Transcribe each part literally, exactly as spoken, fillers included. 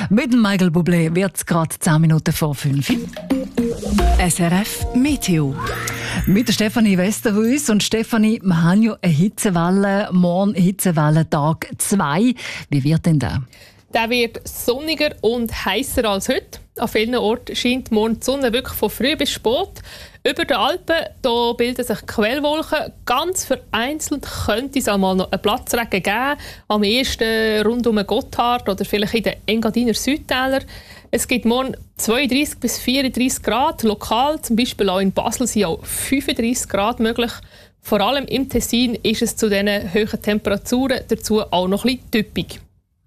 Mit dem Michael Bublé wird es gerade zehn Minuten vor fünf. S R F Meteo. Mit der Stefanie Westerhuis. Und Stefanie, wir haben ja eine Hitzewelle, morgen Hitzewelle Tag zwei. Wie wird denn der? Der wird sonniger und heißer als heute. An vielen Orten scheint morgen die Sonne wirklich von früh bis spät. Über den Alpen da bilden sich Quellwolken. Ganz vereinzelt könnte es einmal noch einen Platzregen geben. Am ehesten rund um Gotthard oder vielleicht in den Engadiner Südtälern. Es gibt morgen zweiunddreißig bis vierunddreißig Grad. Lokal, zum Beispiel auch in Basel, sind auch fünfunddreißig Grad möglich. Vor allem im Tessin ist es zu diesen hohen Temperaturen dazu auch noch ein bisschen typisch.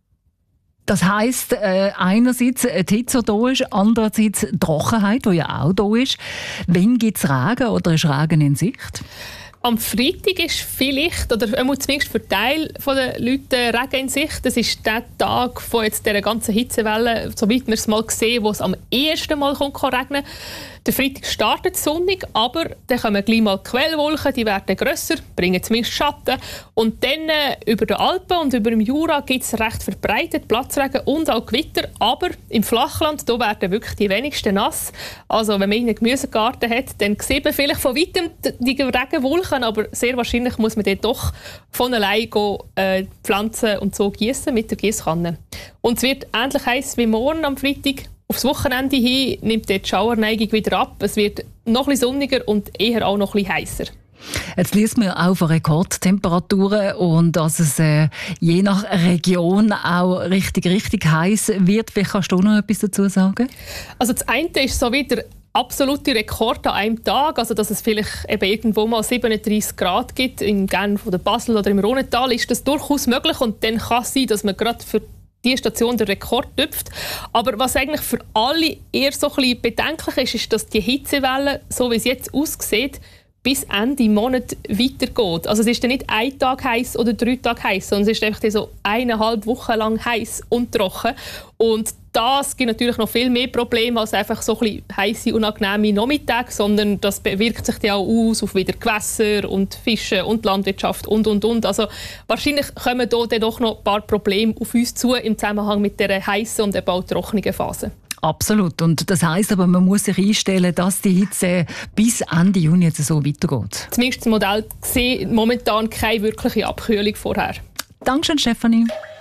Das heisst, äh, einerseits die Hitze, die da ist, andererseits die Trockenheit, die ja auch da ist. Wann gibt es Regen oder ist Regen in Sicht? Am Freitag ist vielleicht, oder zumindest für Teil der Leute, Regen in Sicht. Das ist der Tag von jetzt dieser ganzen Hitzewelle, soweit wir es mal sehen, wo es am ersten Mal regnen kann. Der Freitag startet sonnig, aber dann kommen gleich mal Quellwolken, die werden grösser, bringen zumindest Schatten. Und dann äh, über den Alpen und über dem Jura gibt es recht verbreitet Platzregen und auch Gewitter. Aber im Flachland da werden wirklich die wenigsten nass. Also wenn man einen Gemüsegarten hat, dann sieht man vielleicht von weitem die Regenwolken, aber sehr wahrscheinlich muss man dort doch von allein gehen, äh, Pflanzen und so gießen mit der Gießkanne. Und es wird ähnlich heiß wie morgen am Freitag. Aufs Wochenende hin nimmt die Schauerneigung wieder ab. Es wird noch ein bisschen sonniger und eher auch noch ein bisschen heißer. Jetzt liest man auch von Rekordtemperaturen und dass es äh, je nach Region auch richtig, richtig heiß wird. Vielleicht kannst du noch etwas dazu sagen? Also das eine ist so wieder absolute Rekord an einem Tag, also dass es vielleicht eben irgendwo mal siebenunddreißig Grad gibt, in Genf oder Basel oder im Rhontal, ist das durchaus möglich und dann kann es sein, dass man gerade für die Station der Rekord tüpft. Aber was eigentlich für alle eher so ein bisschen bedenklich ist, ist, dass die Hitzewelle, so wie es jetzt aussieht, bis Ende Monat weitergeht. Also es ist dann nicht ein Tag heiß oder drei Tage heiß, sondern es ist einfach so eineinhalb Wochen lang heiß und trocken. Und das gibt natürlich noch viel mehr Probleme als einfach so ein bisschen heisse, unangenehme Nachmittage, sondern das wirkt sich dann auch aus auf wieder Gewässer und Fische und Landwirtschaft und, und, und. Also wahrscheinlich kommen da dann doch noch ein paar Probleme auf uns zu im Zusammenhang mit dieser heißen und eben auch trockenen Phase. Absolut. Und das heisst aber, man muss sich einstellen, dass die Hitze bis Ende Juni jetzt so weitergeht. Zumindest das Modell sieht momentan keine wirkliche Abkühlung vorher. Dankeschön, Stefanie.